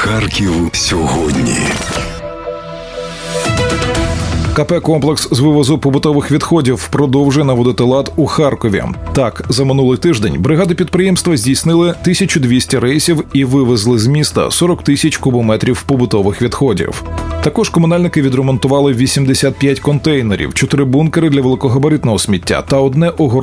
Харків сьогодні. КП «Комплекс» з вивозу побутових відходів продовжує наводити лад у Харкові. Так, за минулий тиждень бригади підприємства здійснили 1200 рейсів і вивезли з міста 40 тисяч кубометрів побутових відходів. Також комунальники відремонтували 85 контейнерів, 4 бункери для великогабаритного сміття та одне огородження